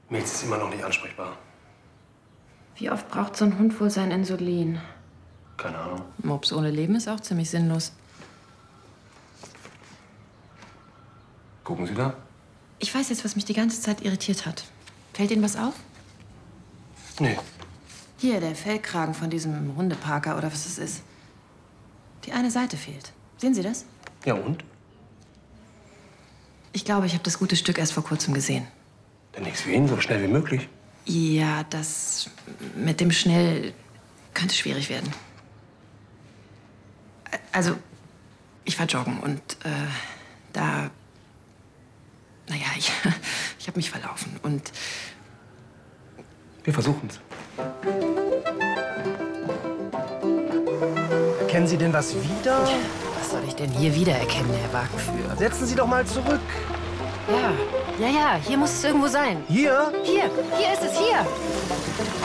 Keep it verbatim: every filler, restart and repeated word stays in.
Milz ist immer noch nicht ansprechbar. Wie oft braucht so ein Hund wohl sein Insulin? Keine Ahnung. Mops ohne Leben ist auch ziemlich sinnlos. Gucken Sie da? Ich weiß jetzt, was mich die ganze Zeit irritiert hat. Fällt Ihnen was auf? Nee. Hier, der Fellkragen von diesem Hundeparker oder was es ist. Die eine Seite fehlt. Sehen Sie das? Ja, und? Ich glaube, ich habe das gute Stück erst vor kurzem gesehen. Dann nichts für ihn, so schnell wie möglich. Ja, das mit dem schnell könnte schwierig werden. Also, ich war joggen und äh, da... Naja, ich, ich habe mich verlaufen und... Wir versuchen's. Erkennen Sie denn was wieder? Was soll ich denn hier wiedererkennen, Herr Wagenführer? Setzen Sie doch mal zurück. Ja, ja, ja, hier muss es irgendwo sein. Hier? Hier, hier ist es, hier.